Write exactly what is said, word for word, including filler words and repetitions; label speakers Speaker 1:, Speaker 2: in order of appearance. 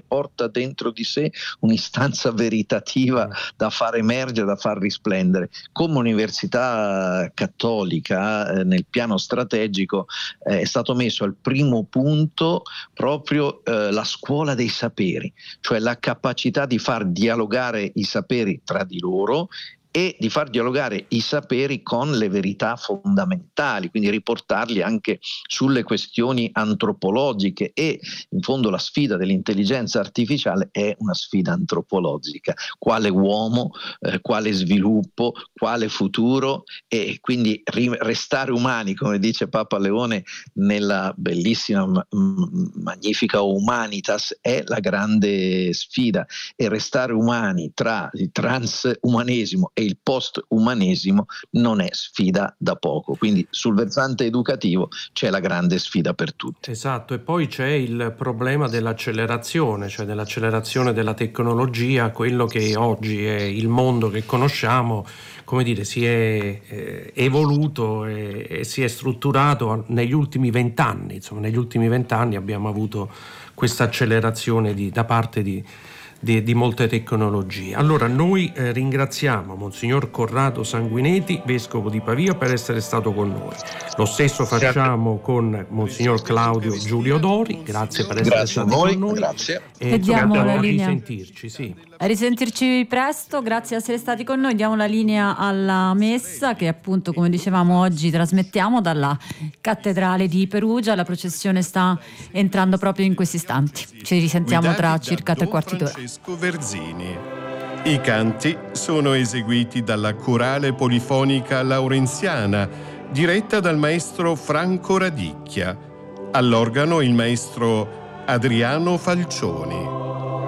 Speaker 1: porta dentro di sé un'istanza veritativa da far emergere, da far risplendere. Come università cattolica eh, nel piano strategico eh, è stato messo al primo punto proprio eh, la scuola dei saperi, cioè la capacità di far dialogare i saperi tra di loro e di far dialogare i saperi con le verità fondamentali, quindi riportarli anche sulle questioni antropologiche, e in fondo la sfida dell'intelligenza artificiale è una sfida antropologica: quale uomo, eh, quale sviluppo, quale futuro, e quindi ri- restare umani, come dice Papa Leone nella bellissima, m- magnifica Humanitas, è la grande sfida, e restare umani tra il transumanesimo e il post-umanesimo non è sfida da poco. Quindi sul versante educativo c'è la grande sfida per tutti.
Speaker 2: Esatto, e poi c'è il problema dell'accelerazione, cioè dell'accelerazione della tecnologia. Quello che oggi è il mondo che conosciamo, come dire, si è eh, evoluto e, e si è strutturato negli ultimi vent'anni. Insomma, negli ultimi vent'anni abbiamo avuto questa accelerazione di, da parte di Di, di molte tecnologie. Allora noi eh, ringraziamo Monsignor Corrado Sanguineti, Vescovo di Pavia, per essere stato con noi. Lo stesso facciamo con Monsignor Claudio Giulio Dori, grazie per essere
Speaker 1: Grazie
Speaker 2: stati
Speaker 1: a voi,
Speaker 2: con noi.
Speaker 1: grazie.
Speaker 2: E,
Speaker 3: E diamo
Speaker 2: insomma,
Speaker 3: la
Speaker 2: a
Speaker 3: linea.
Speaker 2: risentirci, sì.
Speaker 3: A risentirci presto, grazie di essere stati con noi. Diamo la linea alla messa che appunto, come dicevamo, oggi trasmettiamo dalla cattedrale di Perugia. La processione sta entrando proprio in questi istanti. Ci risentiamo tra circa tre quarti d'ora.
Speaker 4: Francesco Verzini. I canti sono eseguiti dalla Corale Polifonica Laurenziana, diretta dal maestro Franco Radicchia. All'organo il maestro Adriano Falcioni.